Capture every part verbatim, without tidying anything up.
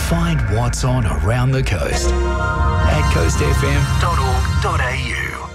Find what's on around the coast at coast f m dot org dot a u.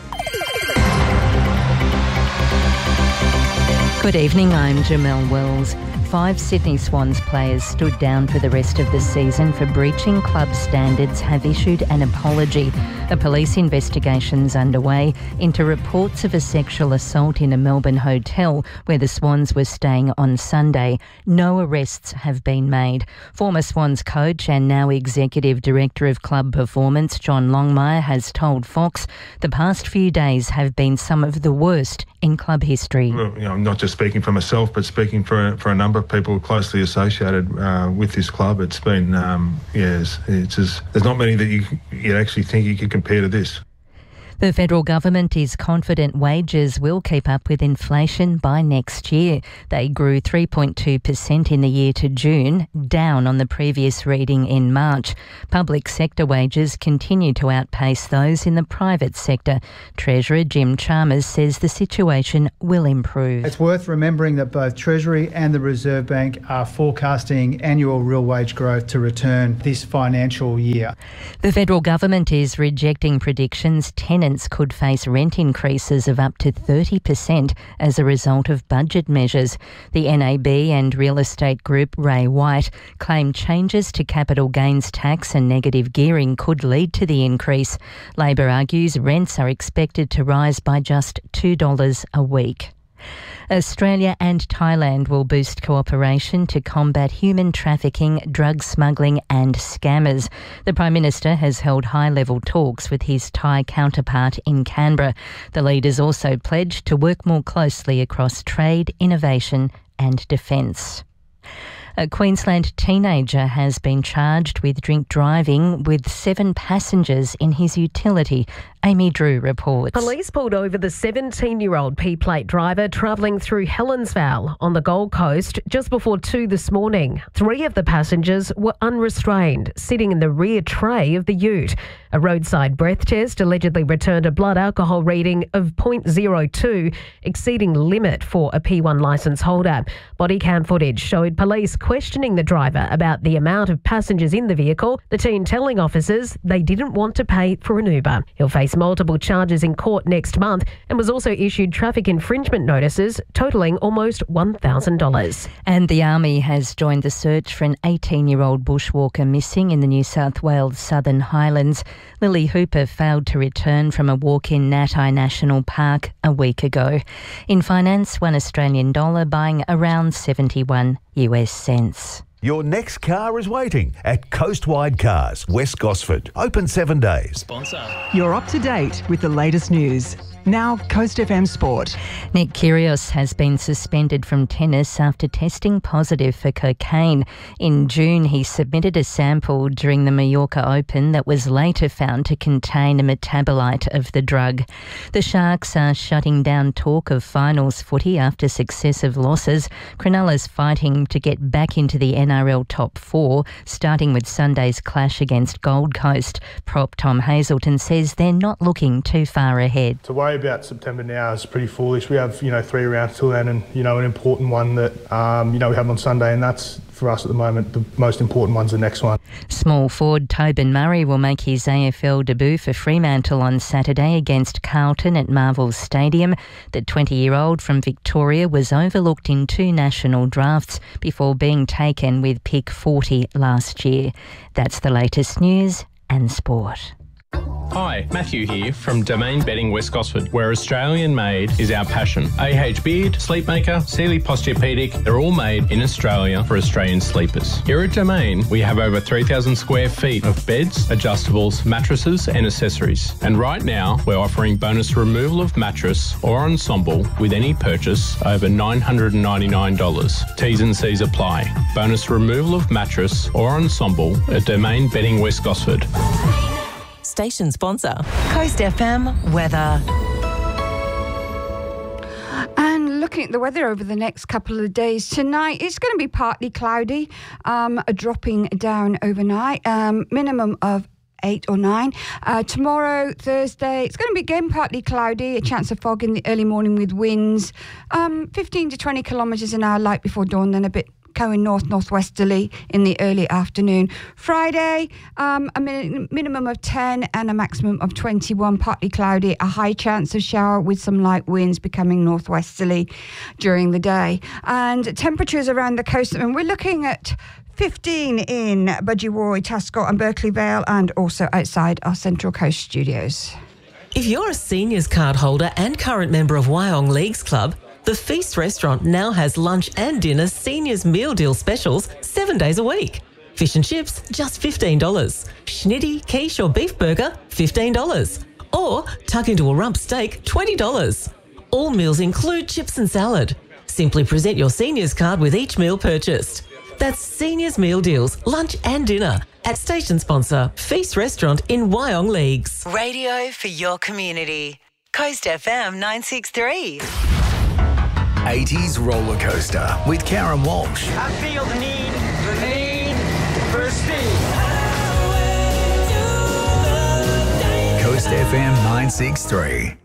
Good evening, I'm Jamelle Wells. Five Sydney Swans players stood down for the rest of the season for breaching club standards have issued an apology. A police investigation's underway into reports of a sexual assault in a Melbourne hotel where the Swans were staying on Sunday. No arrests have been made. Former Swans coach and now Executive Director of Club Performance, John Longmire, has told Fox the past few days have been some of the worst in club history. Well, you know, I'm not just speaking for myself, but speaking for for a number of people closely associated uh, with this club. It's been, um, yeah, it's, it's just, there's not many that you you actually think you could compare to this. The federal government is confident wages will keep up with inflation by next year. They grew three point two percent in the year to June, down on the previous reading in March. Public sector wages continue to outpace those in the private sector. Treasurer Jim Chalmers says the situation will improve. It's worth remembering that both Treasury and the Reserve Bank are forecasting annual real wage growth to return this financial year. The federal government is rejecting predictions tenants could face rent increases of up to thirty percent as a result of budget measures. The N A B and real estate group Ray White claim changes to capital gains tax and negative gearing could lead to the increase. Labor argues rents are expected to rise by just two dollars a week. Australia and Thailand will boost cooperation to combat human trafficking, drug smuggling and scammers. The Prime Minister has held high-level talks with his Thai counterpart in Canberra. The leaders also pledged to work more closely across trade, innovation and defence. A Queensland teenager has been charged with drink driving with seven passengers in his utility. Amy Drew reports. Police pulled over the seventeen-year-old P-plate driver travelling through Helensvale on the Gold Coast just before two this morning. Three of the passengers were unrestrained, sitting in the rear tray of the ute. A roadside breath test allegedly returned a blood alcohol reading of zero point zero two, exceeding limit for a P one licence holder. Body cam footage showed police questioning the driver about the amount of passengers in the vehicle, the teen telling officers they didn't want to pay for an Uber. He'll face multiple charges in court next month and was also issued traffic infringement notices totalling almost one thousand dollars. And the Army has joined the search for an eighteen-year-old bushwalker missing in the New South Wales Southern Highlands. Lily Hooper failed to return from a walk in Natai National Park a week ago. In finance, one Australian dollar buying around seventy-one U S cents. Your next car is waiting at Coastwide Cars, West Gosford. Open seven days. Sponsor. You're up to date with the latest news. Now, Coast F M Sport. Nick Kyrgios has been suspended from tennis after testing positive for cocaine. In June, he submitted a sample during the Mallorca Open that was later found to contain a metabolite of the drug. The Sharks are shutting down talk of finals footy after successive losses. Cronulla's fighting to get back into the N R L top four, starting with Sunday's clash against Gold Coast. Prop Tom Hazelton says they're not looking too far ahead. To worry about September now is pretty foolish. We have, you know, three rounds till then, and, you know, an important one that, um, you know, we have on Sunday, and that's, for us at the moment, the most important one's the next one. Small forward Tobin Murray will make his A F L debut for Fremantle on Saturday against Carlton at Marvel Stadium. The twenty-year-old from Victoria was overlooked in two national drafts before being taken with pick forty last year. That's the latest news and sport. Hi, Matthew here from Domain Bedding West Gosford, where Australian made is our passion. A H Beard, Sleepmaker, Sealy Posturepedic, they're all made in Australia for Australian sleepers. Here at Domain, we have over three thousand square feet of beds, adjustables, mattresses and accessories. And right now, we're offering bonus removal of mattress or ensemble with any purchase over nine hundred ninety-nine dollars. T's and C's apply. Bonus removal of mattress or ensemble at Domain Bedding West Gosford. Station sponsor. Coast F M weather. And looking at the weather over the next couple of days, tonight it's going to be partly cloudy, um, dropping down overnight, um, minimum of eight or nine. Uh, tomorrow, Thursday, it's going to be again partly cloudy, a chance of fog in the early morning with winds, um, fifteen to twenty kilometres an hour light before dawn, then a bit going north-northwesterly in the early afternoon. Friday, um, a min- minimum of ten and a maximum of twenty-one, partly cloudy, a high chance of shower with some light winds becoming northwesterly during the day. And temperatures around the coast, and we're looking at fifteen in Budgie, Tascott and Berkeley Vale, and also outside our Central Coast studios. If you're a seniors card holder and current member of Wyong Leagues Club, the Feast Restaurant now has lunch and dinner seniors meal deal specials seven days a week. Fish and chips, just fifteen dollars. Schnitty, quiche or beef burger, fifteen dollars. Or tuck into a rump steak, twenty dollars. All meals include chips and salad. Simply present your seniors card with each meal purchased. That's Seniors Meal Deals, lunch and dinner at station sponsor Feast Restaurant in Wyong Leagues. Radio for your community. Coast F M nine sixty-three. eighties roller coaster with Karen Walsh. I feel the need, the need for speed. Coast F M nine sixty-three.